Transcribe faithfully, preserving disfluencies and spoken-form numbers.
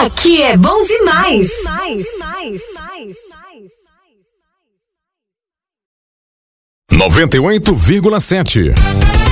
Aqui é bom demais. demais, demais, demais. noventa e oito vírgula sete